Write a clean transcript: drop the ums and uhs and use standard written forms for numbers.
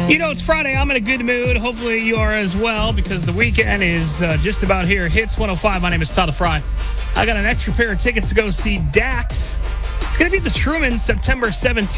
You know, it's Friday. I'm in a good mood. Hopefully you are as well, because the weekend is just about here. Hits 105. My name is Todd Fry. I got an extra pair of tickets to go see Dax. It's going to be at the Truman September 17th.